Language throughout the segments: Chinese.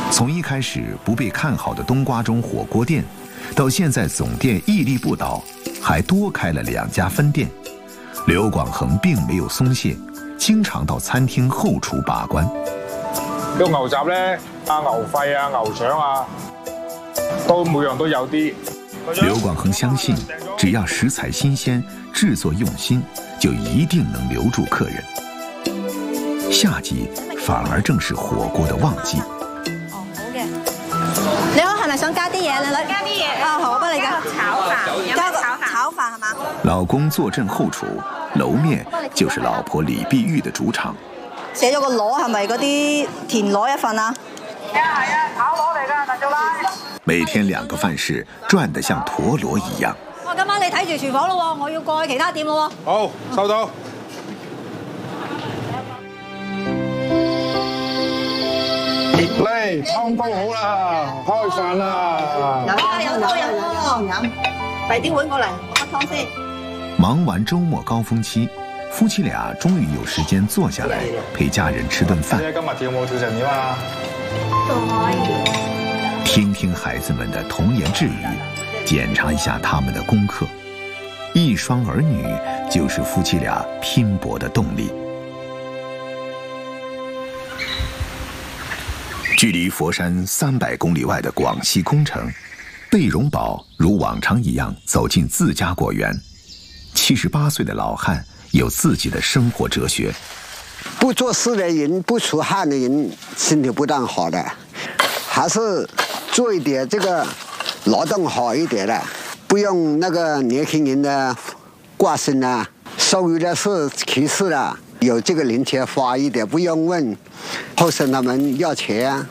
从一开始不被看好的冬瓜中火锅店，到现在总店屹立不倒，还多开了2家分店。刘广恒并没有松懈，经常到餐厅后厨把关。 個牛雜咧，牛肺啊、牛腸啊，都每樣都有啲。 刘广恒相信，只要食材新鮮，制作用心，就一定能留住客人。夏季反而正是火锅的旺季。 哦，好嘅。你好，係咪想加啲嘢？你加啲嘢。啊，好，我幫你加。炒飯，加個炒飯係嘛？ 老公坐鎮後廚，樓面就是老婆李碧玉的主場。 寫咗個螺係咪嗰啲田螺一份啊？係啊，炒螺嚟㗎，大少奶。 每天2個飯市轉得像陀螺一樣。 今晚你睇住廚房咯，我要過去其他店咯。 好，收到。嚟，湯煲好啦，開飯啦。 有飲，遞啲碗過嚟，我滗湯先。 忙完周末高峰期，夫妻俩終於有時間坐下來陪家人吃頓飯。 今日跳舞跳成點啊？ 都可以。 聽聽孩子們的童言稚語，檢查一下他們的功課。一雙兒女就是夫妻倆拼搏的動力。距離佛山300公里外的廣西恭城，貝榮寶如往常一樣走進自家果園。78歲的老漢有自己的生活哲學。 不做事的人，不出汗的人，身體不但好的，還是做一點這個勞動好一點的，不用那個年輕人的掛身啊，收入的是其次的，有這個零錢花一點，不用問後生他們要錢啊。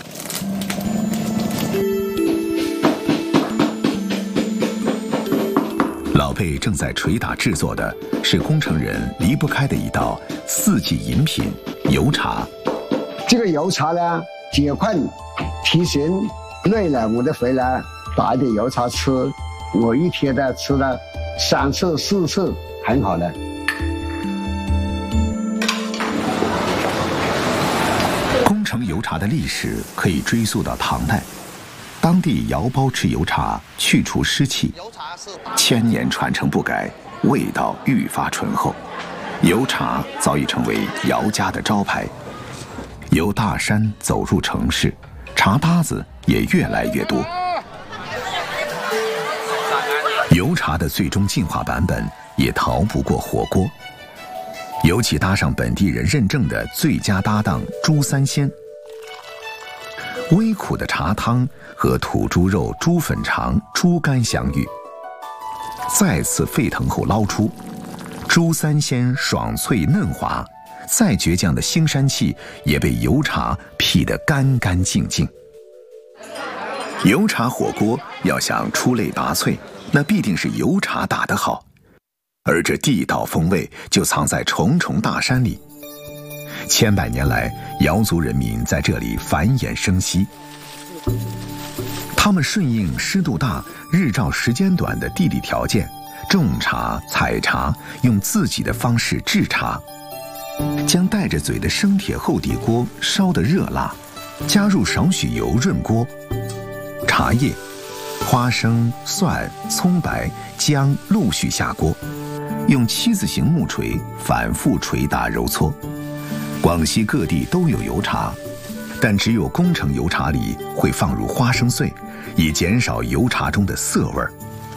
老貝正在捶打製作的是恭城人離不開的一道四季飲品油茶。 這個油茶呢，解困提神，累了我就回來打一點油茶吃，我一天的吃了3次4次，很好的。 恭城油茶的歷史可以追溯到唐代，當地窯包製油茶去除濕氣，1000年傳承不改，味道愈發醇厚。油茶早已成為姚家的招牌。由大山走入城市，茶搭子也越來越多。油茶的最終進化版本也逃不過火鍋，尤其搭上本地人認證的最佳搭檔豬三鮮。微苦的茶湯和土豬肉、豬粉腸、豬肝相遇，再次沸騰後撈出，豬三鮮爽脆嫩滑，再倔強的腥膻氣也被油茶劈得乾乾淨淨。油茶火鍋要想出類拔萃，那必定是油茶打得好，而這地道風味就藏在重重大山裡。千百年來，瑤族人民在這裡繁衍生息。他們順應濕度大、日照時間短的地理條件，種茶、採茶，用自己的方式製茶。將帶着嘴的生鐵厚底鍋燒得熱辣，加入少許油潤鍋，茶葉、花生、蒜、蔥白、薑陸續下鍋，用7字形木錘反覆捶打揉搓。廣西各地都有油茶，但只有恭城油茶裡會放入花生碎，以減少油茶中的澀味。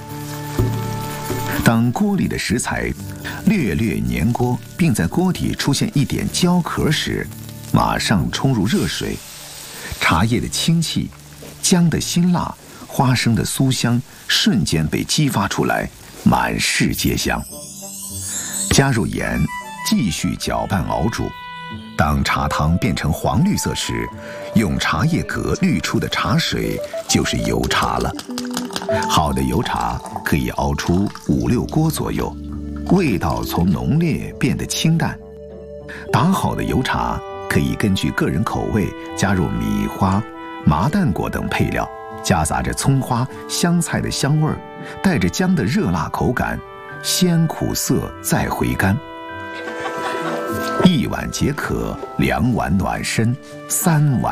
當鍋裡的食材略略粘鍋，並在鍋底出現一點焦殼時，馬上沖入熱水，茶葉的清氣、薑的辛辣、花生的酥香瞬間被激發出來，滿室皆香。加入鹽，繼續攪拌熬煮。當茶湯變成黃綠色時，用茶葉殼濾出的茶水就是油茶了。好的油茶可以熬出5、6鍋左右，味道從濃烈變得清淡。打好的油茶可以根據個人口味加入米花、麻蛋果等配料，夾雜着蔥花、香菜的香味，帶着薑的熱辣口感，先苦澀再回甘。1碗解渴，2碗暖身，3碗